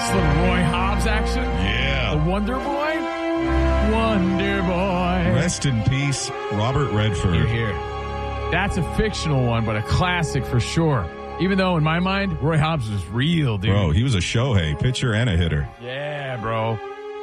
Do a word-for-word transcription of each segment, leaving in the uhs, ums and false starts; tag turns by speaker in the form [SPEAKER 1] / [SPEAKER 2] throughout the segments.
[SPEAKER 1] It's a little Roy Hobbs action.
[SPEAKER 2] Yeah.
[SPEAKER 1] The Wonder Boy. Wonder Boy.
[SPEAKER 2] Rest in peace, Robert Redford.
[SPEAKER 1] You're here. That's a fictional one, but a classic for sure. Even though, in my mind, Roy Hobbs was real, dude.
[SPEAKER 2] Bro, he was a Shohei, pitcher and a hitter.
[SPEAKER 1] Yeah, bro.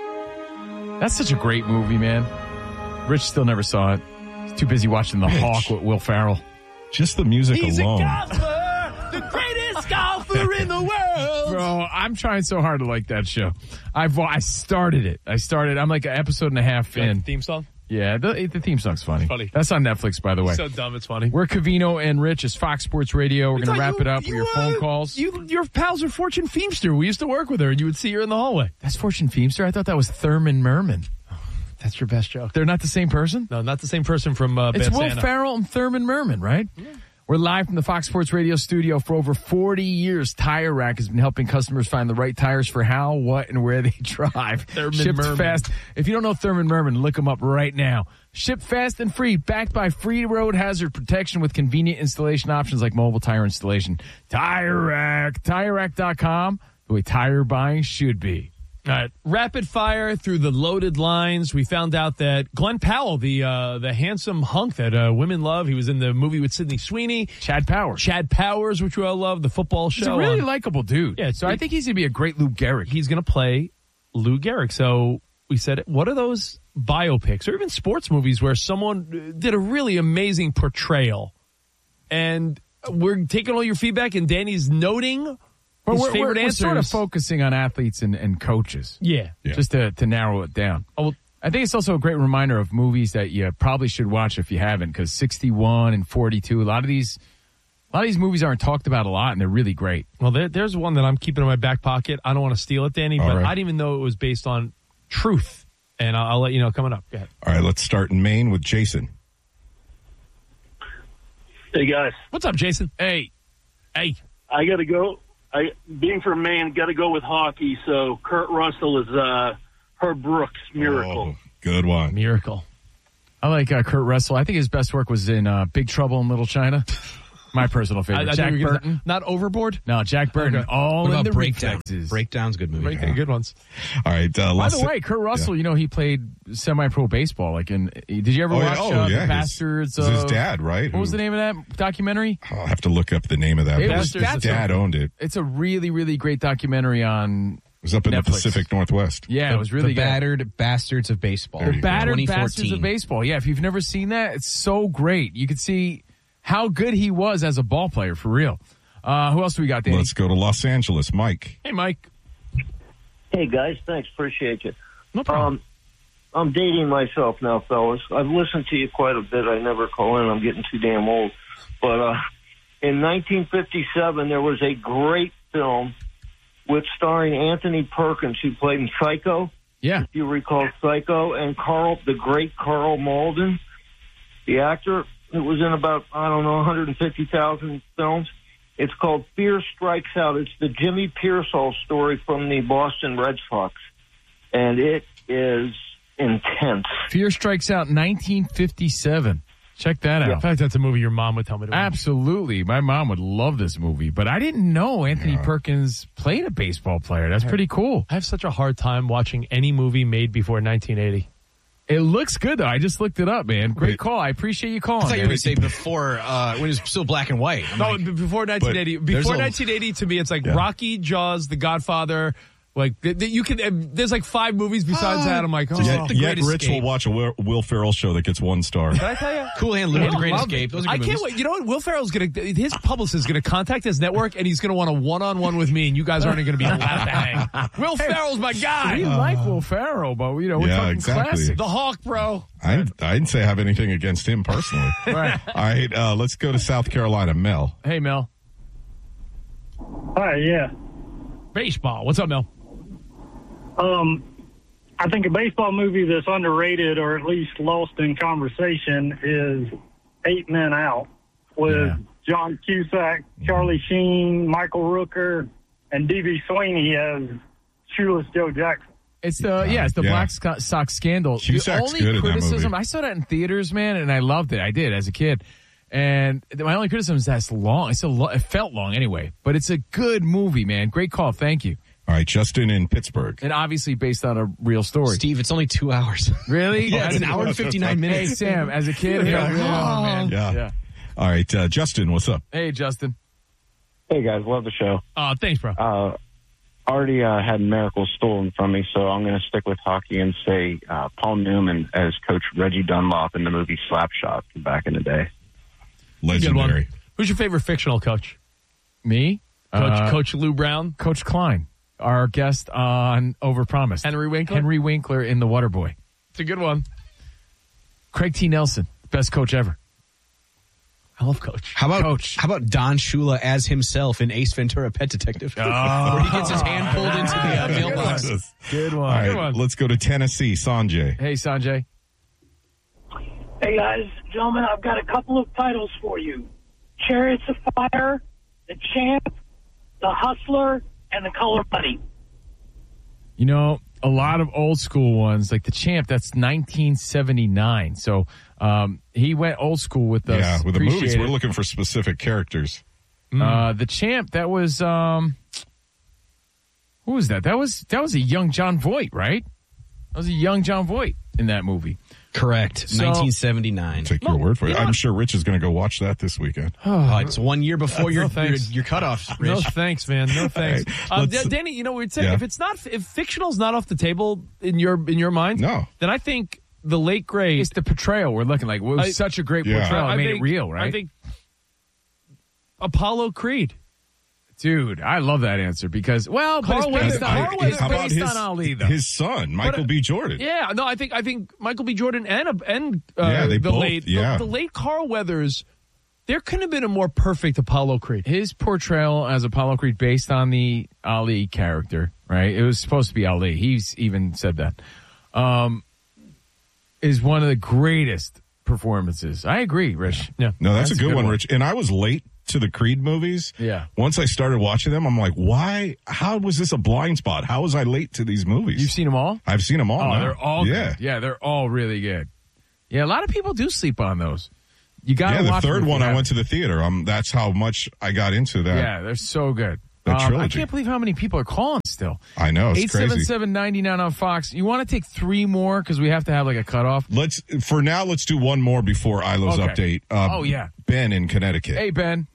[SPEAKER 1] That's such a great movie, man. Rich still never saw it. He's too busy watching The
[SPEAKER 2] Rich.
[SPEAKER 1] Hawk with Will Ferrell.
[SPEAKER 2] Just the music
[SPEAKER 1] He's
[SPEAKER 2] alone.
[SPEAKER 1] a golfer, the greatest golfer in the world. Bro, I'm trying so hard to like that show. I've I started it. I started. I'm like an episode and a half in.
[SPEAKER 3] The theme song?
[SPEAKER 1] Yeah, the, the theme song's funny.
[SPEAKER 3] Funny.
[SPEAKER 1] That's on Netflix, by the way.
[SPEAKER 3] So dumb, it's funny.
[SPEAKER 1] We're Covino and Rich. It's Fox Sports Radio. We're going to wrap
[SPEAKER 3] you,
[SPEAKER 1] it up
[SPEAKER 3] you,
[SPEAKER 1] with your
[SPEAKER 3] uh,
[SPEAKER 1] phone calls.
[SPEAKER 3] You, your pals are Fortune Feemster. We used to work with her, and you would see her in the hallway.
[SPEAKER 1] That's Fortune Feemster? I thought that was Thurman Merman.
[SPEAKER 3] That's your best joke.
[SPEAKER 1] They're not the same person?
[SPEAKER 3] No, not the same person from uh,
[SPEAKER 1] It's
[SPEAKER 3] Bad
[SPEAKER 1] Will
[SPEAKER 3] Santa.
[SPEAKER 1] Ferrell and Thurman Merman, right? Yeah. We're live from the Fox Sports Radio studio. For over forty years, Tire Rack has been helping customers find the right tires for how, what, and where they drive.
[SPEAKER 3] Thurman
[SPEAKER 1] Shipped
[SPEAKER 3] Merman.
[SPEAKER 1] fast. If you don't know Thurman Merman, look him up right now. Shipped fast and free, backed by free road hazard protection with convenient installation options like mobile tire installation. Tire Rack, Tire Rack dot com, the way tire buying should be.
[SPEAKER 3] All right, rapid fire through the loaded lines. We found out that Glenn Powell, the uh, the handsome hunk that uh, women love, he was in the movie with Sydney Sweeney.
[SPEAKER 1] Chad Powers.
[SPEAKER 3] Chad Powers, which we all love, the football show.
[SPEAKER 1] He's a really
[SPEAKER 3] on-
[SPEAKER 1] likable dude.
[SPEAKER 3] Yeah,
[SPEAKER 1] so
[SPEAKER 3] it-
[SPEAKER 1] I think he's going to be a great Lou Gehrig.
[SPEAKER 3] He's going to play Lou Gehrig. So we said, what are those biopics or even sports movies where someone did a really amazing portrayal? And we're taking all your feedback, and Danny's noting
[SPEAKER 1] But
[SPEAKER 3] his
[SPEAKER 1] we're,
[SPEAKER 3] favorite
[SPEAKER 1] we're, we're
[SPEAKER 3] answers.
[SPEAKER 1] sort of focusing on athletes and, and coaches.
[SPEAKER 3] Yeah.
[SPEAKER 2] Yeah.
[SPEAKER 1] Just to, to narrow it down.
[SPEAKER 3] Oh, well,
[SPEAKER 1] I think it's also a great reminder of movies that you probably should watch if you haven't, because sixty-one and forty-two, a lot of these a lot of these movies aren't talked about a lot, and they're really great.
[SPEAKER 3] Well, there, there's one that I'm keeping in my back pocket. I don't want to steal it, Danny,
[SPEAKER 2] All
[SPEAKER 3] but
[SPEAKER 2] right.
[SPEAKER 3] I didn't even know it was based on truth. And I'll, I'll let you know coming up. Go ahead.
[SPEAKER 2] All right, let's start in Maine with Jason.
[SPEAKER 4] Hey guys,
[SPEAKER 3] What's up, Jason? Hey. Hey.
[SPEAKER 4] I got to go. I being from Maine, got to go with hockey. So Kurt Russell is uh, Herb Brooks' Miracle.
[SPEAKER 2] Oh, good one.
[SPEAKER 3] Miracle.
[SPEAKER 1] I like uh, Kurt Russell. I think his best work was in uh, Big Trouble in Little China. My personal favorite.
[SPEAKER 3] I, I
[SPEAKER 1] Jack
[SPEAKER 3] think we were gonna-
[SPEAKER 1] Burton.
[SPEAKER 3] Not Overboard?
[SPEAKER 1] No, Jack Burton.
[SPEAKER 3] Okay.
[SPEAKER 1] All
[SPEAKER 5] What
[SPEAKER 1] in
[SPEAKER 5] about
[SPEAKER 1] the
[SPEAKER 5] Breakdown?
[SPEAKER 1] reflexes.
[SPEAKER 5] Breakdown's a good movie.
[SPEAKER 3] Right, good ones.
[SPEAKER 2] All right. Uh,
[SPEAKER 1] By
[SPEAKER 2] let's
[SPEAKER 1] the way, Kurt Russell, you know, he played semi-pro baseball. Like, in did you ever
[SPEAKER 2] Oh,
[SPEAKER 1] watch
[SPEAKER 2] yeah. Oh,
[SPEAKER 1] uh,
[SPEAKER 2] yeah.
[SPEAKER 1] The
[SPEAKER 2] His-
[SPEAKER 1] Bastards?
[SPEAKER 2] It's his
[SPEAKER 1] of-
[SPEAKER 2] dad, right?
[SPEAKER 1] What was the name of that documentary?
[SPEAKER 2] I'll have to look up the name of that.
[SPEAKER 1] It
[SPEAKER 2] but
[SPEAKER 1] was-
[SPEAKER 2] his
[SPEAKER 1] that's
[SPEAKER 2] dad
[SPEAKER 1] a-
[SPEAKER 2] owned it. It
[SPEAKER 1] It's a really, really great documentary on.
[SPEAKER 2] was up in
[SPEAKER 1] Netflix.
[SPEAKER 2] the Pacific Northwest.
[SPEAKER 1] Yeah,
[SPEAKER 5] The,
[SPEAKER 1] it was really
[SPEAKER 5] the
[SPEAKER 1] good.
[SPEAKER 5] Battered Bastards of Baseball.
[SPEAKER 2] There you go.
[SPEAKER 1] Battered
[SPEAKER 5] twenty
[SPEAKER 1] Bastards
[SPEAKER 5] fourteen.
[SPEAKER 1] of Baseball. Yeah, if you've never seen that, it's so great. You could see how good he was as a ball player, for real. Uh, who else do we got, Danny?
[SPEAKER 2] Let's go to Los Angeles. Mike.
[SPEAKER 3] Hey, Mike.
[SPEAKER 4] Hey guys, thanks, appreciate you.
[SPEAKER 3] No problem.
[SPEAKER 4] Um, I'm dating myself now, fellas. I've listened to you quite a bit. I never call in. I'm getting too damn old. But uh, in nineteen fifty-seven, there was a great film with starring Anthony Perkins, who played in Psycho.
[SPEAKER 1] yeah.
[SPEAKER 4] If you recall Psycho, and Carl, the great Carl Malden, the actor who was in about, I don't know, one hundred fifty thousand films. It's called Fear Strikes Out. It's the Jimmy Pearsall story from the Boston Red Sox, and it is intense.
[SPEAKER 1] Fear Strikes Out, nineteen fifty-seven. Check that
[SPEAKER 3] In
[SPEAKER 1] out.
[SPEAKER 3] fact, that's a movie your mom would tell me to watch.
[SPEAKER 1] Absolutely. My mom would love this movie, but I didn't know Anthony Perkins played a baseball player. That's pretty cool.
[SPEAKER 3] I have such a hard time watching any movie made before nineteen eighty.
[SPEAKER 1] It looks good, though. I just looked it up, man. Great
[SPEAKER 2] Wait.
[SPEAKER 1] call. I appreciate you calling.
[SPEAKER 5] I thought you
[SPEAKER 1] man.
[SPEAKER 5] were going to say before, uh, when it was still black and white. I'm
[SPEAKER 3] No,
[SPEAKER 5] like,
[SPEAKER 3] b- before nineteen eighty.
[SPEAKER 2] there's
[SPEAKER 3] Before
[SPEAKER 2] a-
[SPEAKER 3] nineteen eighty, to me, it's like
[SPEAKER 2] Yeah.
[SPEAKER 3] Rocky, Jaws, The Godfather. Like th- th- you can. Uh, there's like five movies besides that. I'm like, oh,
[SPEAKER 2] Yet,
[SPEAKER 5] The
[SPEAKER 2] yet
[SPEAKER 5] Great
[SPEAKER 2] Rich
[SPEAKER 5] Escape.
[SPEAKER 2] will watch a Will, Will Ferrell show that gets one star.
[SPEAKER 3] Did I tell you?
[SPEAKER 5] Cool Hand Luke, The Great
[SPEAKER 3] Love
[SPEAKER 5] Escape.
[SPEAKER 3] it.
[SPEAKER 5] Those are
[SPEAKER 3] I
[SPEAKER 5] good
[SPEAKER 3] can't
[SPEAKER 5] movies.
[SPEAKER 3] wait. You know what? Will Ferrell's gonna. His publicist is gonna contact his network, and he's gonna want a one-on-one with me, and you guys aren't gonna be allowed to hang. Will Ferrell's my guy.
[SPEAKER 1] We like Will Ferrell, but, you know, we're
[SPEAKER 2] Yeah,
[SPEAKER 1] talking
[SPEAKER 2] exactly.
[SPEAKER 1] classic.
[SPEAKER 3] The Hawk, bro.
[SPEAKER 2] I, I didn't say I have anything against him personally.
[SPEAKER 1] Right.
[SPEAKER 2] All right, uh, let's go to South Carolina. Mel.
[SPEAKER 1] Hey, Mel.
[SPEAKER 6] Hi, yeah.
[SPEAKER 3] Baseball. What's up, Mel?
[SPEAKER 6] Um, I think a baseball movie that's underrated or at least lost in conversation is Eight Men Out with
[SPEAKER 1] Yeah.
[SPEAKER 6] John Cusack, Charlie Sheen, Michael Rooker, and D B Sweeney as Shoeless Joe Jackson.
[SPEAKER 1] It's the yeah, it's the
[SPEAKER 2] Yeah.
[SPEAKER 1] Black Sco- Sox scandal.
[SPEAKER 2] Cusack's
[SPEAKER 1] the only
[SPEAKER 2] good in that
[SPEAKER 1] criticism
[SPEAKER 2] movie.
[SPEAKER 1] I saw that in theaters, man, and I loved it. I did as a kid. And my only criticism is that's long. It's a lo- it felt long anyway, but it's a good movie, man. Great call. Thank you.
[SPEAKER 2] All right, Justin in Pittsburgh.
[SPEAKER 1] And obviously based on a real story.
[SPEAKER 5] Steve, it's only two hours.
[SPEAKER 1] Really?
[SPEAKER 5] Yeah, it's an
[SPEAKER 1] As-
[SPEAKER 5] hour and fifty-nine
[SPEAKER 1] Hey,
[SPEAKER 5] minutes.
[SPEAKER 1] Sam, as a kid,
[SPEAKER 2] Yeah.
[SPEAKER 1] yeah, oh, man.
[SPEAKER 2] Yeah.
[SPEAKER 1] yeah.
[SPEAKER 2] All right, uh, Justin, what's up?
[SPEAKER 1] Hey, Justin.
[SPEAKER 7] Hey guys, love the show.
[SPEAKER 3] Oh, thanks, bro.
[SPEAKER 7] Uh, already uh, had Miracle stolen from me, so I'm going to stick with hockey and say uh, Paul Newman as Coach Reggie Dunlop in the movie Slapshot back in the day.
[SPEAKER 3] Good one.
[SPEAKER 2] Legendary.
[SPEAKER 3] Who's your favorite fictional coach?
[SPEAKER 1] Me?
[SPEAKER 3] Coach
[SPEAKER 1] Uh,
[SPEAKER 3] Coach Lou Brown?
[SPEAKER 1] Coach Klein, our guest on Overpromised.
[SPEAKER 3] Henry Winkler?
[SPEAKER 1] Henry Winkler in The Waterboy.
[SPEAKER 3] It's a good one.
[SPEAKER 1] Craig T. Nelson, best coach ever.
[SPEAKER 3] I love Coach.
[SPEAKER 5] How about
[SPEAKER 1] Coach.
[SPEAKER 5] How about Don Shula as himself in Ace Ventura: Pet Detective, where he gets his hand pulled into the uh, mailbox?
[SPEAKER 1] Good one.
[SPEAKER 2] All right,
[SPEAKER 1] Good one.
[SPEAKER 2] let's go to Tennessee. Sanjay.
[SPEAKER 1] Hey, Sanjay.
[SPEAKER 8] Hey guys, gentlemen, I've got a couple of titles for you. Chariots of Fire, The Champ, The Hustler, and The Color Money.
[SPEAKER 1] You know, a lot of old school ones, like The Champ, that's nineteen seventy-nine. So um, he went old school with us.
[SPEAKER 2] Yeah, with the
[SPEAKER 1] Appreciate
[SPEAKER 2] movies,
[SPEAKER 1] it.
[SPEAKER 2] we're looking for specific characters.
[SPEAKER 1] Uh, the Champ, that was um, who was that? That was that was a young John Voight, right? That was a young John Voight in that movie.
[SPEAKER 5] Correct.
[SPEAKER 1] So-
[SPEAKER 5] nineteen seventy-nine.
[SPEAKER 2] Take your word for it.
[SPEAKER 3] you know
[SPEAKER 2] I'm
[SPEAKER 3] what?
[SPEAKER 2] sure Rich is going to go watch that this weekend.
[SPEAKER 5] Oh, it's one year before your,
[SPEAKER 3] No,
[SPEAKER 5] your
[SPEAKER 3] thanks.
[SPEAKER 5] your cutoff,
[SPEAKER 3] No
[SPEAKER 5] Rich.
[SPEAKER 3] thanks, man. No thanks.
[SPEAKER 2] Hey,
[SPEAKER 3] uh,
[SPEAKER 2] let's-
[SPEAKER 3] D- Danny, you know, we'd say
[SPEAKER 2] Yeah.
[SPEAKER 3] if it's not if fictional's not off the table in your in your mind,
[SPEAKER 2] No.
[SPEAKER 3] then I think the late great
[SPEAKER 1] It's the portrayal we're looking like. It was
[SPEAKER 3] I-
[SPEAKER 1] such a great
[SPEAKER 2] Yeah.
[SPEAKER 1] portrayal.
[SPEAKER 3] I
[SPEAKER 1] It made
[SPEAKER 3] think-
[SPEAKER 1] it real, right?
[SPEAKER 3] I think Apollo Creed.
[SPEAKER 1] Dude, I love that answer because, well, but
[SPEAKER 3] Carl
[SPEAKER 1] it's based,
[SPEAKER 3] Weathers-
[SPEAKER 1] on,
[SPEAKER 3] Carl
[SPEAKER 1] it's
[SPEAKER 3] Weathers-
[SPEAKER 2] How about
[SPEAKER 1] based
[SPEAKER 2] his,
[SPEAKER 1] on Ali, though.
[SPEAKER 2] his son, Michael
[SPEAKER 3] But, uh,
[SPEAKER 2] B. Jordan?
[SPEAKER 3] Yeah, no, I think I think Michael B. Jordan and and uh,
[SPEAKER 2] Yeah, they
[SPEAKER 3] the
[SPEAKER 2] both-
[SPEAKER 3] late
[SPEAKER 2] yeah.
[SPEAKER 3] the, the late Carl Weathers. There couldn't have been a more perfect Apollo Creed.
[SPEAKER 1] His portrayal as Apollo Creed based on the Ali character, right? It was supposed to be Ali. He's even said that. Um, is one of the greatest performances. I agree, Rich.
[SPEAKER 3] Yeah.
[SPEAKER 2] No, that's,
[SPEAKER 1] That's
[SPEAKER 2] a good, one, Rich. And I was late to the Creed movies.
[SPEAKER 1] Yeah.
[SPEAKER 2] Once I started watching them, I'm like, why? How was this a blind spot? How was I late to these movies?
[SPEAKER 1] You've seen them all?
[SPEAKER 2] I've seen them all.
[SPEAKER 1] Oh,
[SPEAKER 2] now.
[SPEAKER 1] they're all
[SPEAKER 2] yeah.
[SPEAKER 1] good. Yeah, they're all really good. Yeah, a lot of people do sleep on those. You got to
[SPEAKER 2] Yeah, the
[SPEAKER 1] watch them
[SPEAKER 2] third
[SPEAKER 1] if you
[SPEAKER 2] one I
[SPEAKER 1] haven't.
[SPEAKER 2] went to the theater. Um, that's how much I got into that.
[SPEAKER 1] Yeah, they're so good.
[SPEAKER 2] That
[SPEAKER 1] Um, I
[SPEAKER 2] trilogy.
[SPEAKER 1] can't believe how many people are calling still.
[SPEAKER 2] I know, it's
[SPEAKER 1] eight seven
[SPEAKER 2] crazy.
[SPEAKER 1] seven, nine nine on Fox. You want to take three more because we have to have like a cutoff?
[SPEAKER 2] Let's for now. Let's do one more before Ilo's
[SPEAKER 1] Okay.
[SPEAKER 2] update. Uh,
[SPEAKER 1] Oh, yeah.
[SPEAKER 2] Ben in Connecticut.
[SPEAKER 1] Hey, Ben.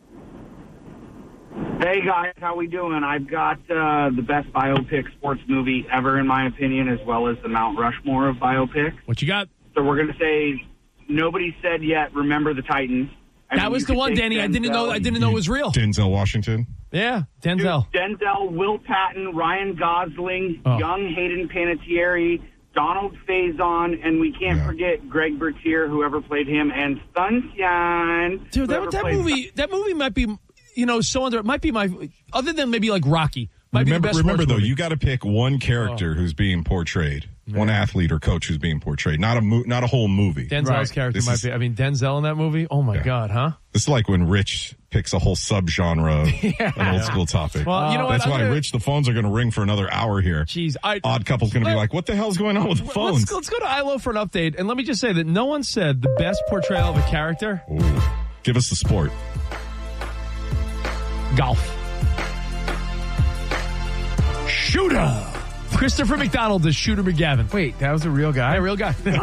[SPEAKER 9] Hey guys, how we doing? I've got uh, the best biopic sports movie ever, in my opinion, as well as the Mount Rushmore of biopics.
[SPEAKER 3] What you got?
[SPEAKER 9] So we're going to say nobody said yet. Remember the Titans. I
[SPEAKER 3] That
[SPEAKER 9] mean,
[SPEAKER 3] was
[SPEAKER 9] you
[SPEAKER 3] the
[SPEAKER 9] could
[SPEAKER 3] one,
[SPEAKER 9] take
[SPEAKER 3] Danny. I didn't know. I
[SPEAKER 9] Denzel-
[SPEAKER 3] didn't know it was real.
[SPEAKER 2] Denzel Washington.
[SPEAKER 3] Yeah, Denzel.
[SPEAKER 9] Denzel, Will Patton, Ryan Gosling,
[SPEAKER 3] Oh.
[SPEAKER 9] young Hayden Panettiere, Donald Faison, and we can't
[SPEAKER 2] Yeah.
[SPEAKER 9] forget Greg Bertier, whoever played him, and Sunshine.
[SPEAKER 3] Dude,
[SPEAKER 9] whoever
[SPEAKER 3] that, that
[SPEAKER 9] played-
[SPEAKER 3] movie. That movie might be, you know, so under. It might be my, other than maybe like Rocky. Might
[SPEAKER 2] remember,
[SPEAKER 3] be the best
[SPEAKER 2] remember
[SPEAKER 3] sports
[SPEAKER 2] though,
[SPEAKER 3] movie. Oh.
[SPEAKER 2] you got to pick one character who's being portrayed, one athlete or coach who's being portrayed, not a mo- not a whole movie.
[SPEAKER 3] Denzel's
[SPEAKER 1] Right.
[SPEAKER 3] character
[SPEAKER 2] This
[SPEAKER 3] might
[SPEAKER 2] is-
[SPEAKER 3] be. I mean, Denzel in that movie. Oh my
[SPEAKER 2] Yeah.
[SPEAKER 3] god, huh?
[SPEAKER 2] This is like when Rich picks a whole subgenre of an old school topic.
[SPEAKER 3] Well, you know what?
[SPEAKER 2] That's
[SPEAKER 3] I'm
[SPEAKER 2] why,
[SPEAKER 3] gonna-
[SPEAKER 2] Rich, the phones are going to ring for another hour here.
[SPEAKER 3] Jeez, I.
[SPEAKER 2] Odd Couple's going to be
[SPEAKER 3] Let-
[SPEAKER 2] like, what the hell's going on with the
[SPEAKER 3] Let's,
[SPEAKER 2] phones?
[SPEAKER 3] let's go to I L O for an update, and let me just say that no one said the best portrayal of a character.
[SPEAKER 2] Ooh. Give us the sport.
[SPEAKER 3] Golf. Shooter. Christopher McDonald is Shooter McGavin.
[SPEAKER 1] Wait, that was a real guy?
[SPEAKER 3] A real guy. uh,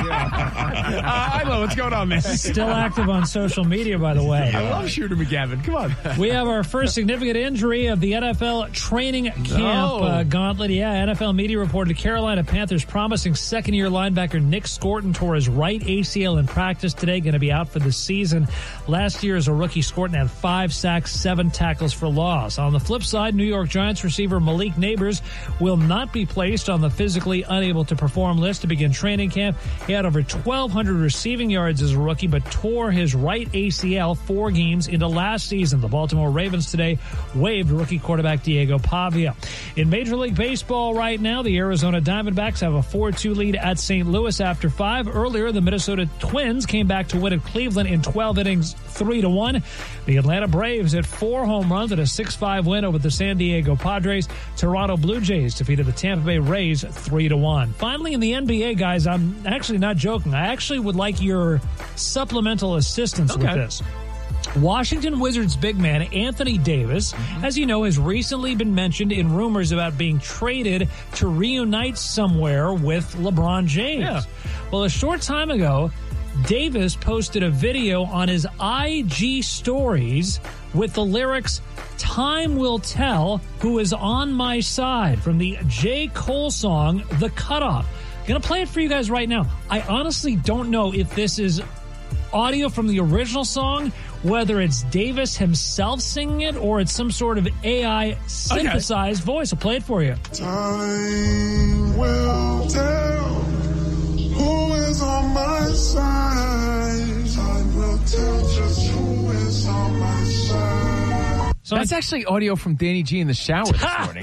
[SPEAKER 3] I know what's going on, man.
[SPEAKER 10] Still active on social media, by the way.
[SPEAKER 3] I love Shooter McGavin. Come on.
[SPEAKER 10] We have our first significant injury of the N F L training camp
[SPEAKER 3] No.
[SPEAKER 10] uh, gauntlet. Yeah, N F L media reported Carolina Panthers promising second-year linebacker Nick Scorton tore his right A C L in practice today, going to be out for the season. Last year as a rookie, Scorton had five sacks, seven tackles for loss. On the flip side, New York Giants receiver Malik Neighbors will not be placed on the physically unable to perform list to begin training camp. He had over twelve hundred receiving yards as a rookie, but tore his right A C L four games into last season. The Baltimore Ravens today waived rookie quarterback Diego Pavia. In Major League Baseball right now, the Arizona Diamondbacks have a four two lead at Saint Louis after five. Earlier, the Minnesota Twins came back to win at Cleveland in twelve innings, three to one. The Atlanta Braves hit four home runs at a six five win over the San Diego Padres. Toronto Blue Jays defeated the Tampa Bay Rays three to one. Finally, in the N B A, guys, I'm actually not joking. I actually would like your supplemental assistance
[SPEAKER 3] Okay.
[SPEAKER 10] with this. Washington Wizards big man Anthony Davis, as you know, has recently been mentioned in rumors about being traded to reunite somewhere with LeBron James.
[SPEAKER 3] Yeah.
[SPEAKER 10] Well, a short time ago, Davis posted a video on his I G stories with the lyrics, "Time will tell who is on my side," from the J. Cole song, The Cutoff. I'm going to play it for you guys right now. I honestly don't know if this is audio from the original song, whether it's Davis himself singing it, or it's some sort of A I synthesized okay. voice. I'll play it for you.
[SPEAKER 11] Time will tell who is on my side. Time will tell just who is on my side.
[SPEAKER 1] So that's actually audio from Danny G in the shower this morning.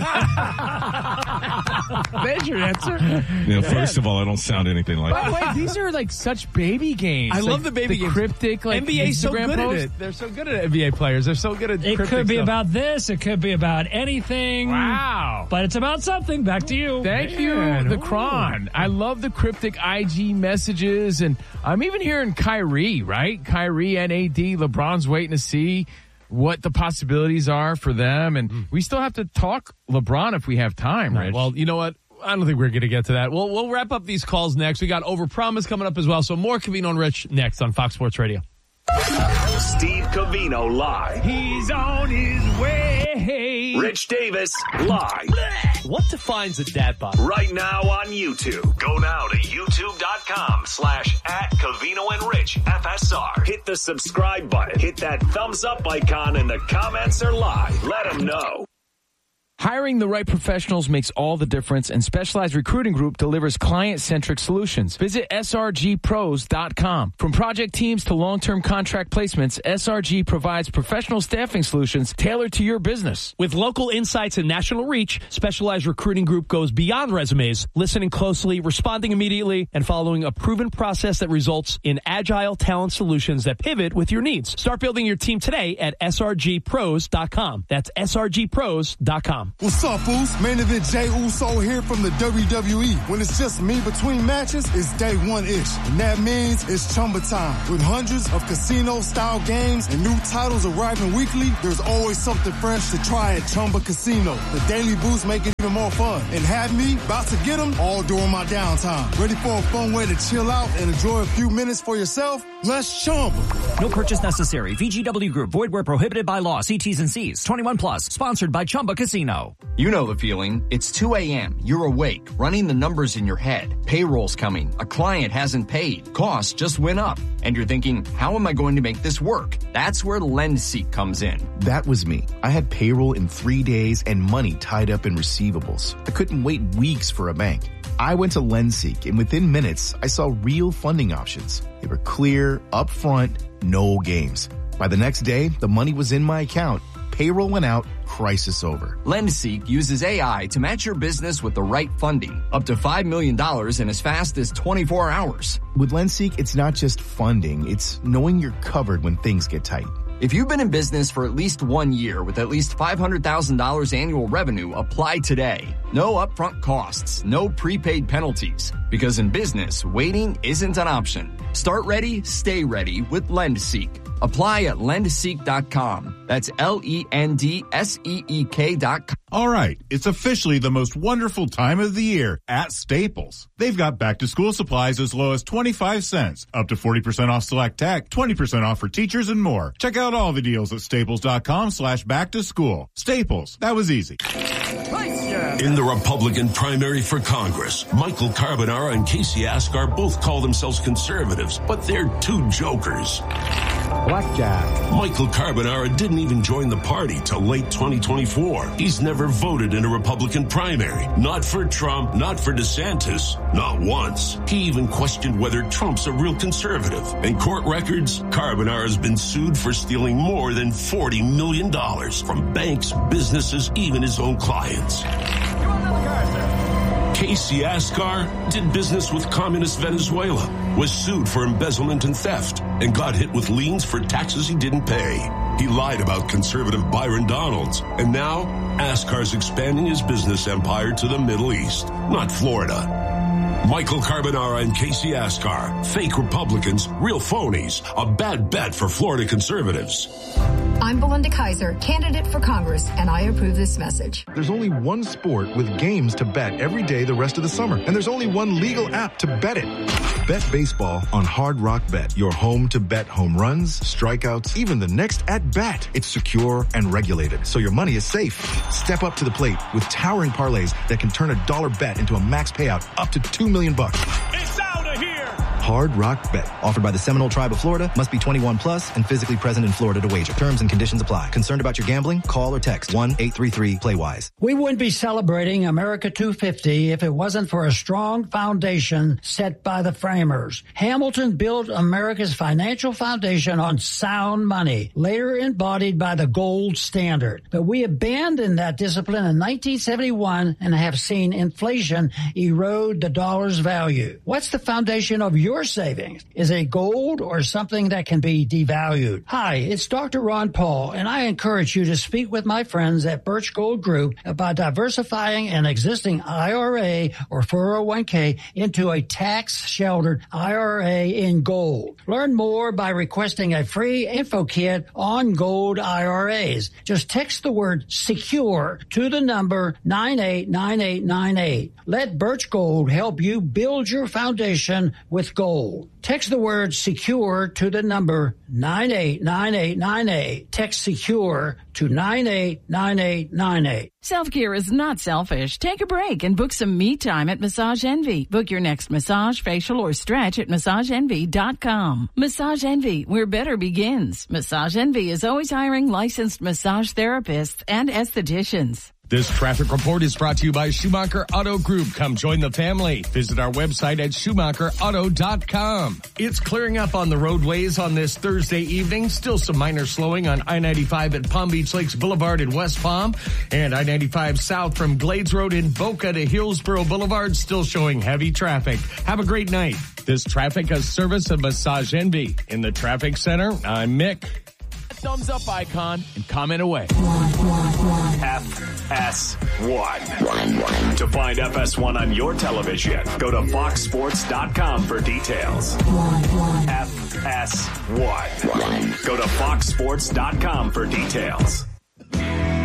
[SPEAKER 1] There's your answer.
[SPEAKER 2] Yeah, first of all, I don't sound anything like
[SPEAKER 1] By the
[SPEAKER 2] that.
[SPEAKER 1] way, these are like such baby games.
[SPEAKER 3] I
[SPEAKER 1] like
[SPEAKER 3] love the baby
[SPEAKER 1] the
[SPEAKER 3] games.
[SPEAKER 1] Cryptic, like
[SPEAKER 3] N B A's so
[SPEAKER 1] Instagram
[SPEAKER 3] good
[SPEAKER 1] post.
[SPEAKER 3] at it. They're so good at N B A players. They're so good at
[SPEAKER 10] It
[SPEAKER 3] cryptic
[SPEAKER 10] could be
[SPEAKER 3] stuff.
[SPEAKER 10] about this. It could be about anything.
[SPEAKER 1] Wow.
[SPEAKER 10] But it's about something. Back to you.
[SPEAKER 1] Thank
[SPEAKER 3] Man,
[SPEAKER 1] you, the
[SPEAKER 3] ooh.
[SPEAKER 1] Cron. I love the cryptic I G messages, and I'm even hearing Kyrie, right? Kyrie and A D. LeBron's waiting to see what the possibilities are for them, and we still have to talk LeBron if we have time, Rich.
[SPEAKER 3] Well, you know what? I don't think we're going to get to that. We'll, we'll wrap up these calls next. We got Overpromise coming up as well. So more Covino and Rich next on Fox Sports Radio.
[SPEAKER 12] Steve Covino live.
[SPEAKER 1] He's on his way.
[SPEAKER 12] Rich Davis live.
[SPEAKER 3] What defines a dad bod?
[SPEAKER 12] Right now on YouTube. Go now to youtube.com slash at Covino and Rich F S R. Hit the subscribe button. Hit that thumbs up icon, and the comments are live. Let them know.
[SPEAKER 1] Hiring the right professionals makes all the difference, and Specialized Recruiting Group delivers client-centric solutions. Visit S R G pros dot com. From project teams to long-term contract placements, S R G provides professional staffing solutions tailored to your business.
[SPEAKER 3] With local insights and national reach, Specialized Recruiting Group goes beyond resumes, listening closely, responding immediately, and following a proven process that results in agile talent solutions that pivot with your needs. Start building your team today at S R G pros dot com. That's S R G pros dot com.
[SPEAKER 11] What's up, Boost? Main event Jay Uso here from the W W E. When it's just me between matches, it's day one-ish. And that means it's Chumba time. With hundreds of casino-style games and new titles arriving weekly, there's always something fresh to try at Chumba Casino. The Daily Boost make it even more fun. And have me about to get them all during my downtime. Ready for a fun way to chill out and enjoy a few minutes for yourself? Let's Chumba.
[SPEAKER 13] No purchase necessary. V G W Group. Void where prohibited by law. See T's and C's. twenty-one plus. Sponsored by Chumba Casino.
[SPEAKER 14] You know the feeling. It's two a.m. You're awake, running the numbers in your head. Payroll's coming. A client hasn't paid. Costs just went up. And you're thinking, how am I going to make this work? That's where LendSeek comes in.
[SPEAKER 15] That was me. I had payroll in three days and money tied up in receivables. I couldn't wait weeks for a bank. I went to LendSeek, and within minutes, I saw real funding options. They were clear, upfront, no games. By the next day, the money was in my account. Payroll went out, crisis over.
[SPEAKER 14] LendSeek uses A I to match your business with the right funding. Up to five million dollars in as fast as twenty-four hours.
[SPEAKER 15] With LendSeek, it's not just funding, it's knowing you're covered when things get tight.
[SPEAKER 14] If you've been in business for at least one year with at least five hundred thousand dollars annual revenue, apply today. No upfront costs, no prepaid penalties. Because in business, waiting isn't an option. Start ready, stay ready with LendSeek. Apply at lend seek dot com. That's L E N D S E E K dot com.
[SPEAKER 16] All right, it's officially the most wonderful time of the year at Staples. They've got back-to-school supplies as low as twenty-five cents, up to forty percent off select tech, twenty percent off for teachers, and more. Check out all the deals at staples dot com slash back to school. Staples, that was easy.
[SPEAKER 17] In the Republican primary for Congress, Michael Carbonara and Casey Askar both call themselves conservatives, but they're two jokers.
[SPEAKER 18] Blackjack.
[SPEAKER 17] Michael Carbonara didn't even join the party till late twenty twenty-four. He's never voted in a Republican primary. Not for Trump, not for DeSantis, not once. He even questioned whether Trump's a real conservative. In court records, Carbonara's been sued for stealing more than forty million dollars from banks, businesses, even his own clients. Casey Askar did business with communist Venezuela, was sued for embezzlement and theft, and got hit with liens for taxes he didn't pay. He lied about conservative Byron Donalds, and now Askar's expanding his business empire to the Middle East, not Florida. Michael Carbonara and Casey Ascar. Fake Republicans, real phonies. A bad bet for Florida conservatives.
[SPEAKER 19] I'm Belinda Kaiser, candidate for Congress, and I approve this message.
[SPEAKER 15] There's only one sport with games to bet every day the rest of the summer, and there's only one legal app to bet it. Bet baseball on Hard Rock Bet, your home to bet home runs, strikeouts, even the next at-bat. It's secure and regulated, so your money is safe. Step up to the plate with towering parlays that can turn a dollar bet into a max payout up to two million bucks.
[SPEAKER 12] It's out of here!
[SPEAKER 20] Hard Rock Bet. Offered by the Seminole Tribe of Florida. Must be twenty-one plus and physically present in Florida to wager. Terms and conditions apply. Concerned about your gambling? Call or text one eight three three play wise.
[SPEAKER 21] We wouldn't be celebrating America two fifty if it wasn't for a strong foundation set by the framers. Hamilton built America's financial foundation on sound money, later embodied by the gold standard. But we abandoned that discipline in nineteen seventy-one and have seen inflation erode the dollar's value. What's the foundation of your savings? Is it gold or something that can be devalued? Hi, it's Doctor Ron Paul, and I encourage you to speak with my friends at Birch Gold Group about diversifying an existing I R A or four oh one k into a tax-sheltered I R A in gold. Learn more by requesting a free info kit on gold I R As. Just text the word SECURE to the number nine eight nine eight nine eight. Let Birch Gold help you build your foundation with gold. Text the word SECURE to the number nine eight nine eight nine eight. Text SECURE to nine eight nine eight nine eight.
[SPEAKER 22] Self-care is not selfish. Take a break and book some me time at Massage Envy. Book your next massage, facial, or stretch at massage envy dot com. Massage Envy, where better begins. Massage Envy is always hiring licensed massage therapists and estheticians.
[SPEAKER 1] This traffic report is brought to you by Schumacher Auto Group. Come join the family. Visit our website at schumacher auto dot com. It's clearing up on the roadways on this Thursday evening. Still some minor slowing on I ninety-five at Palm Beach Lakes Boulevard in West Palm. And I ninety-five south from Glades Road in Boca to Hillsborough Boulevard, still showing heavy traffic. Have a great night. This traffic is service of Massage Envy. In the traffic center, I'm Mick. Thumbs up icon and comment away.
[SPEAKER 12] F S one. To find F S one on your television, go to fox sports dot com for details. F S one. Go to fox sports dot com for details.
[SPEAKER 1] All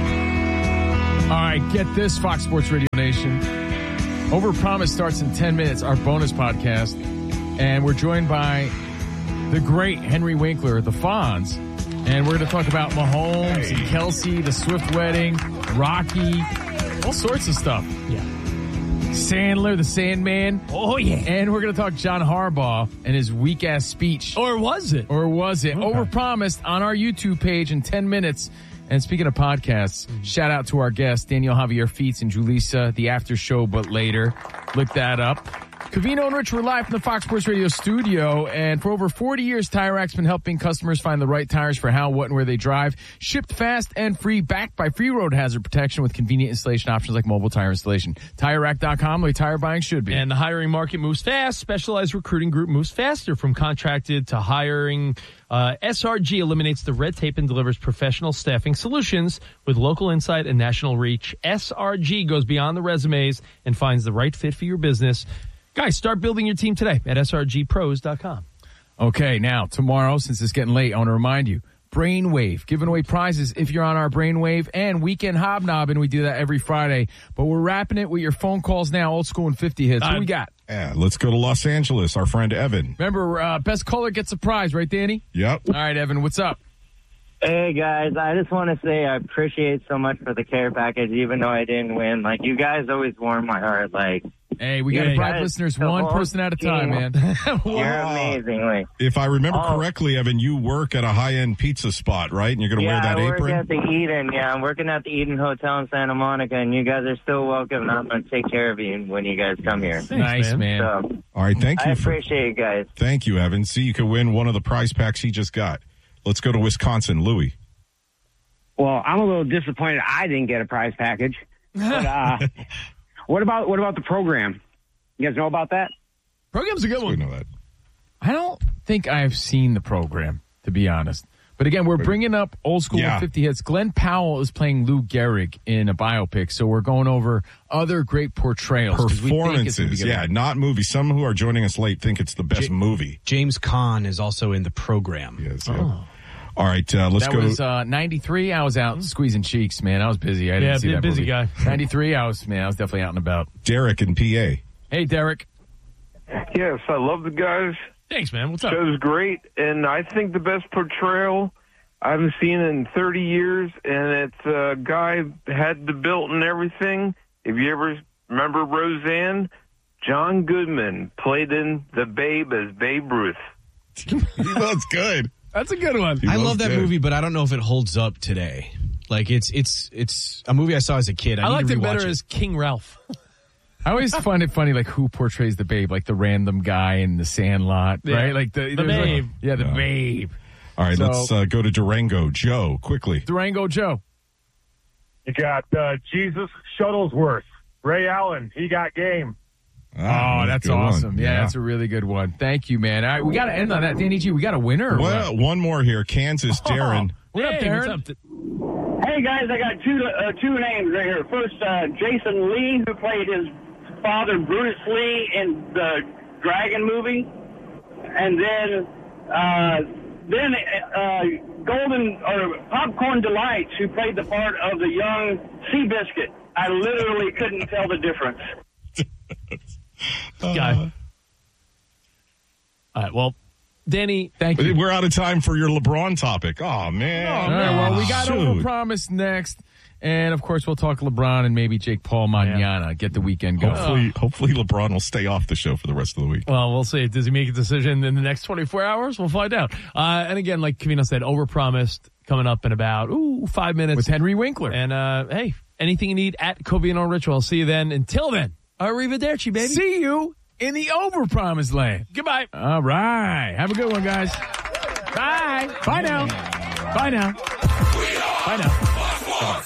[SPEAKER 1] right, get this, Fox Sports Radio Nation. Overpromise starts in ten minutes, our bonus podcast. And we're joined by the great Henry Winkler, the Fonz. And we're going to talk about Mahomes hey. and Kelsey, the Swift wedding, Rocky, all sorts of stuff.
[SPEAKER 3] Yeah.
[SPEAKER 1] Sandler, the Sandman.
[SPEAKER 3] Oh, yeah.
[SPEAKER 1] And we're going to talk John Harbaugh and his weak-ass speech.
[SPEAKER 3] Or was it?
[SPEAKER 1] Or was it?
[SPEAKER 3] Okay.
[SPEAKER 1] Overpromised on our YouTube page in ten minutes. And speaking of podcasts, mm-hmm. shout out to our guests, Daniel Javier Feets and Julissa, the after show, but later. Look that up. Covino and Rich, we're live from the Fox Sports Radio studio, and for over forty years, Tire Rack's been helping customers find the right tires for how, what, and where they drive. Shipped fast and free, backed by free road hazard protection with convenient installation options like mobile tire installation. Tire Rack dot com, the way tire buying should be.
[SPEAKER 3] And the hiring market moves fast. Specialized recruiting group moves faster from contracted to hiring. Uh, S R G eliminates the red tape and delivers professional staffing solutions with local insight and national reach. S R G goes beyond the resumes and finds the right fit for your business. Guys, start building your team today at S R G pros dot com.
[SPEAKER 1] Okay, now, tomorrow, since it's getting late, I want to remind you, Brainwave, giving away prizes if you're on our Brainwave, and Weekend Hobnobbing. We do that every Friday. But we're wrapping it with your phone calls now, old school and fifty hits. What do we got?
[SPEAKER 2] Yeah, let's go to Los Angeles, our friend Evan.
[SPEAKER 1] Remember, uh, best caller gets a prize, right, Danny?
[SPEAKER 2] Yep.
[SPEAKER 1] All right, Evan, what's up?
[SPEAKER 23] Hey, guys, I just want to say I appreciate so much for the care package, even though I didn't win. Like, you guys always warm my heart. Like,
[SPEAKER 1] hey, we got to bribe listeners one person at a time, man.
[SPEAKER 23] You're amazing. Like,
[SPEAKER 2] if I remember
[SPEAKER 23] oh,
[SPEAKER 2] correctly, Evan, you work at a high-end pizza spot, right? And you're going to
[SPEAKER 23] yeah,
[SPEAKER 2] wear that
[SPEAKER 23] I work
[SPEAKER 2] apron?
[SPEAKER 23] at the Eden. Yeah, I'm working at the Eden Hotel in Santa Monica, and you guys are still welcome. And I'm going to take care of you when you guys come here.
[SPEAKER 1] Thanks, nice, man.
[SPEAKER 23] So,
[SPEAKER 2] all right, thank you.
[SPEAKER 23] I
[SPEAKER 2] for,
[SPEAKER 23] appreciate you guys.
[SPEAKER 2] Thank you, Evan. See, you could win one of the prize packs he just got. Let's go to Wisconsin. Louis.
[SPEAKER 24] Well, I'm a little disappointed I didn't get a prize package. But uh, what about what about the program? You guys know about that?
[SPEAKER 1] Program's a good one.
[SPEAKER 2] We know that.
[SPEAKER 1] I don't think I've seen the program, to be honest. But again, we're bringing up old school
[SPEAKER 2] Yeah.
[SPEAKER 1] fifty hits. Glenn Powell is playing Lou Gehrig in a biopic, so we're going over other great portrayals. 'cause we think it's gonna be
[SPEAKER 2] Performances,
[SPEAKER 1] good.
[SPEAKER 2] yeah, not movies. Some who are joining us late think it's the best
[SPEAKER 5] Ja-
[SPEAKER 2] movie.
[SPEAKER 5] James Caan is also in the program.
[SPEAKER 2] Yes, yeah. All right, uh, let's
[SPEAKER 1] that
[SPEAKER 2] go.
[SPEAKER 1] was uh, ninety-three. I was out squeezing cheeks, man. I was busy. I didn't
[SPEAKER 3] Yeah,
[SPEAKER 1] see
[SPEAKER 3] bu-
[SPEAKER 1] that
[SPEAKER 3] busy
[SPEAKER 1] movie.
[SPEAKER 3] guy.
[SPEAKER 1] ninety-three, I was, man, I was definitely out and about.
[SPEAKER 2] Derek in P A.
[SPEAKER 1] Hey, Derek.
[SPEAKER 4] Yes, I love the guys.
[SPEAKER 3] Thanks, man. What's up?
[SPEAKER 4] Show's great, and I think the best portrayal I haven't seen in thirty years, and it's a guy had the built and everything. If you ever remember Roseanne, John Goodman played in The Babe as Babe Ruth.
[SPEAKER 2] That's good.
[SPEAKER 3] That's a good one.
[SPEAKER 5] I love that movie, but I don't know if it holds up today. Like it's it's it's a movie I saw as a kid. I,
[SPEAKER 3] I
[SPEAKER 5] need
[SPEAKER 3] liked
[SPEAKER 5] to
[SPEAKER 3] it
[SPEAKER 5] rewatch
[SPEAKER 3] better as King Ralph.
[SPEAKER 1] I always find it funny, like, who portrays the babe, like the random guy in the Sandlot,
[SPEAKER 3] Yeah.
[SPEAKER 1] right? Like the,
[SPEAKER 3] The
[SPEAKER 1] there's like-
[SPEAKER 3] babe.
[SPEAKER 1] yeah, the
[SPEAKER 2] Yeah.
[SPEAKER 1] babe.
[SPEAKER 2] All right,
[SPEAKER 1] So-
[SPEAKER 2] let's uh, go to Durango. Joe, quickly.
[SPEAKER 1] Durango Joe.
[SPEAKER 6] You got uh, Jesus Shuttlesworth, Ray Allen. He got game.
[SPEAKER 1] Oh, that's
[SPEAKER 2] good one.
[SPEAKER 1] awesome. Yeah, that's a really good one. Thank you, man. All right, we got to end on that. Danny G, we got a winner? Or
[SPEAKER 2] Well,
[SPEAKER 1] what?
[SPEAKER 2] one more here. Kansas, Darren.
[SPEAKER 1] What up,
[SPEAKER 3] Hey,
[SPEAKER 1] Darren?
[SPEAKER 3] what's up?
[SPEAKER 7] Hey guys, I got two uh, two names right here. First, uh, Jason Lee, who played his father Brutus Lee in the Dragon movie, and then uh, then uh, Golden or Popcorn Delights, who played the part of the young Seabiscuit. I literally couldn't tell the difference.
[SPEAKER 3] Guy. All right, well, Danny,
[SPEAKER 1] thank you.
[SPEAKER 2] We're out of time for your LeBron topic. Oh, man.
[SPEAKER 1] All right, well, we got
[SPEAKER 2] Shoot.
[SPEAKER 1] Overpromise next. And, of course, we'll talk LeBron and maybe Jake Paul mañana. Get the weekend going.
[SPEAKER 2] Hopefully, hopefully LeBron will stay off the show for the rest of the week.
[SPEAKER 3] Well, we'll see. Does he make a decision in the next twenty-four hours? We'll find out. Uh, and again, like Covino said, overpromised coming up in about, ooh, five minutes.
[SPEAKER 1] With Henry Winkler.
[SPEAKER 3] And, uh, hey, anything you need at Covino Ritual. I'll see you then. Until then, arrivederci, baby.
[SPEAKER 1] See you in the Overpromised land.
[SPEAKER 3] Goodbye.
[SPEAKER 1] All right. Have a good one, guys. Bye. Bye now. Bye now. Bye now.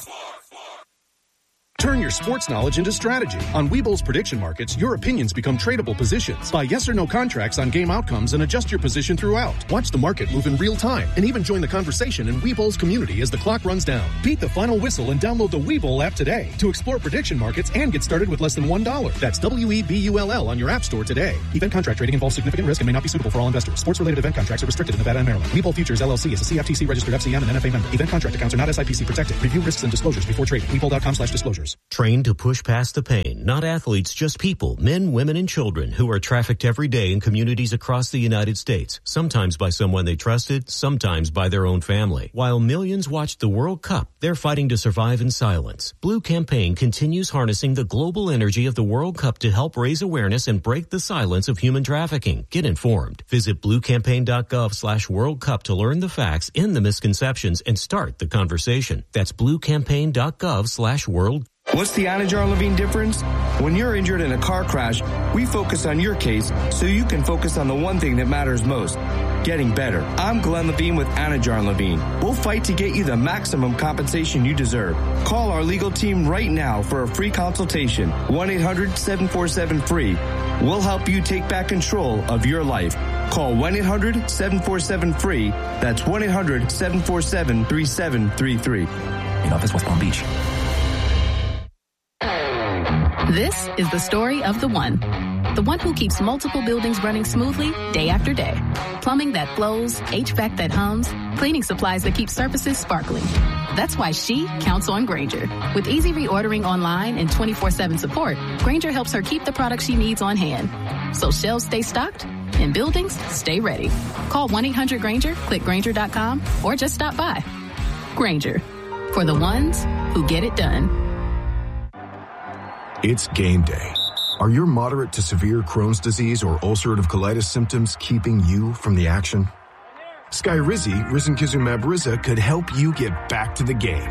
[SPEAKER 8] Turn your sports knowledge into strategy. On Webull's prediction markets, your opinions become tradable positions. Buy yes or no contracts on game outcomes and adjust your position throughout. Watch the market move in real time and even join the conversation in Webull's community as the clock runs down. Beat the final whistle and download the Webull app today to explore prediction markets and get started with less than one dollar. That's W E B U L L on your app store today. Event contract trading involves significant risk and may not be suitable for all investors. Sports-related event contracts are restricted in Nevada and Maryland. Webull Futures L L C is a C F T C registered F C M and N F A member. Event contract accounts are not S I P C protected. Review risks and disclosures before trading. Webull.com slash disclosures.
[SPEAKER 25] Trained to push past the pain. Not athletes, just people, men, women, and children who are trafficked every day in communities across the United States, sometimes by someone they trusted, sometimes by their own family. While millions watched the World Cup, they're fighting to survive in silence. Blue Campaign continues harnessing the global energy of the World Cup to help raise awareness and break the silence of human trafficking. Get informed. Visit bluecampaign.gov slash World Cup to learn the facts, end the misconceptions, and start the conversation. That's bluecampaign.gov slash World.
[SPEAKER 26] What's the Anajar Levine difference? When you're injured in a car crash, we focus on your case so you can focus on the one thing that matters most, getting better. I'm Glenn Levine with Anajar Levine. We'll fight to get you the maximum compensation you deserve. Call our legal team right now for a free consultation. one eight hundred seven four seven free. We'll help you take back control of your life. Call one eight hundred seven four seven free. That's one eight hundred seven four seven three seven three three.
[SPEAKER 13] In office, West Palm Beach.
[SPEAKER 27] This is the story of the one. The one who keeps multiple buildings running smoothly day after day. Plumbing that flows, H V A C that hums, cleaning supplies that keep surfaces sparkling. That's why she counts on Grainger. With easy reordering online and twenty-four seven support, Grainger helps her keep the products she needs on hand. So shelves stay stocked and buildings stay ready. Call one eight hundred Grainger, click Grainger dot com, or just stop by. Grainger, for the ones who get it done.
[SPEAKER 28] It's game day. Are your moderate to severe Crohn's disease or ulcerative colitis symptoms keeping you from the action? Skyrizi, risankizumab Riza, could help you get back to the game.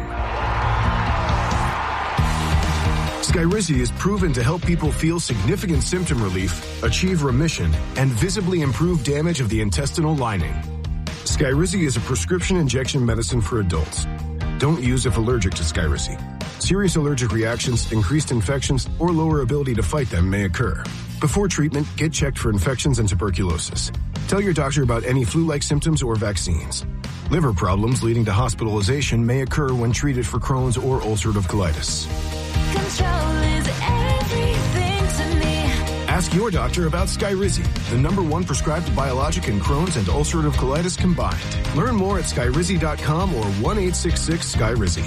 [SPEAKER 28] Skyrizi is proven to help people feel significant symptom relief, achieve remission, and visibly improve damage of the intestinal lining. Skyrizi is a prescription injection medicine for adults. Don't use if allergic to Skyrizi. Serious allergic reactions, increased infections, or lower ability to fight them may occur. Before treatment, get checked for infections and tuberculosis. Tell your doctor about any flu-like symptoms or vaccines. Liver problems leading to hospitalization may occur when treated for Crohn's or ulcerative colitis.
[SPEAKER 9] Control is everything to me.
[SPEAKER 28] Ask your doctor about Skyrizi, the number one prescribed biologic in Crohn's and ulcerative colitis combined. Learn more at skyrizi dot com or one eight six six Skyrizi.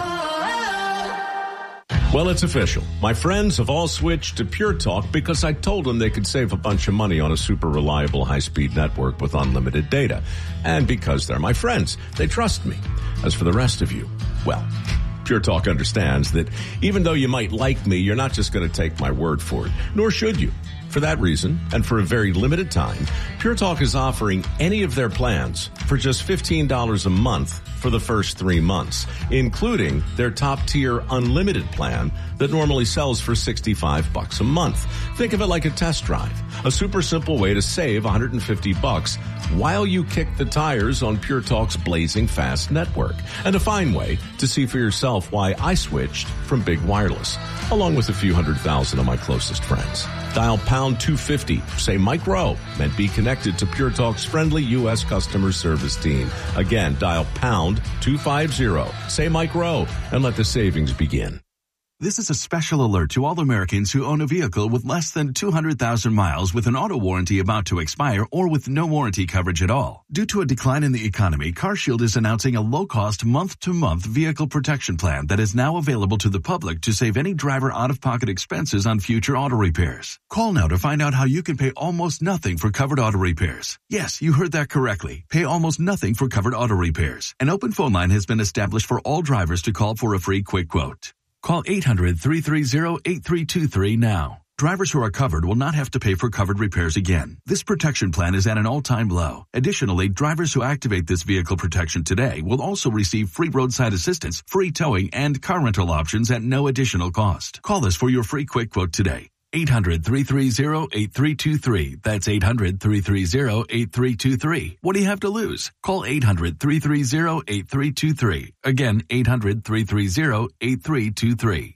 [SPEAKER 10] Well, it's official. My friends have all switched to Pure Talk because I told them they could save a bunch of money on a super reliable high-speed network with unlimited data. And because they're my friends, they trust me. As for the rest of you, well, Pure Talk understands that even though you might like me, you're not just going to take my word for it, nor should you. For that reason, and for a very limited time, Pure Talk is offering any of their plans for just fifteen dollars a month for the first three months, including their top-tier unlimited plan that normally sells for sixty-five bucks a month. Think of it like a test drive, a super simple way to save one hundred fifty bucks while you kick the tires on Pure Talk's blazing fast network, and a fine way to see for yourself why I switched from Big Wireless, along with a few hundred thousand of my closest friends. Dial pound two fifty, say Mike Rowe, and be connected to Pure Talk's friendly U S customer service team. Again, dial pound two fifty, say Mike Rowe, and let the savings begin.
[SPEAKER 11] This is a special alert to all Americans who own a vehicle with less than two hundred thousand miles with an auto warranty about to expire or with no warranty coverage at all. Due to a decline in the economy, CarShield is announcing a low-cost month-to-month vehicle protection plan that is now available to the public to save any driver out-of-pocket expenses on future auto repairs. Call now to find out how you can pay almost nothing for covered auto repairs. Yes, you heard that correctly. Pay almost nothing for covered auto repairs. An open phone line has been established for all drivers to call for a free quick quote. Call eight hundred, three three zero, eight three two three now. Drivers who are covered will not have to pay for covered repairs again. This protection plan is at an all-time low. Additionally, drivers who activate this vehicle protection today will also receive free roadside assistance, free towing, and car rental options at no additional cost. Call us for your free quick quote today. eight hundred, three three zero, eight three two three. That's eight hundred, three three zero, eight three two three. What do you have to lose? Call eight hundred, three three zero, eight three two three. Again, eight hundred, three three zero, eight three two three.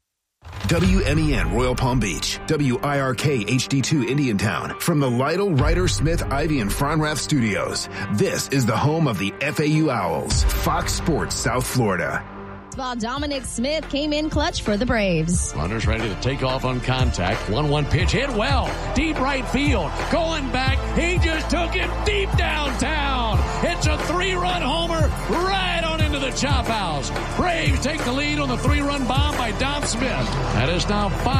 [SPEAKER 28] W M E N Royal Palm Beach, W I R K H D two Indiantown. From the Lytle, Ryder, Smith, Ivy, and Fronrath studios, this is the home of the F A U Owls, Fox Sports South Florida.
[SPEAKER 14] Baseball, Dominic Smith came in clutch for the Braves.
[SPEAKER 16] Runners ready to take off on contact. one one pitch hit well. Deep right field. Going back. He just took it deep downtown. It's a three-run homer right on into the chop house. Braves take the lead on the three-run bomb by Dom Smith. That is now five.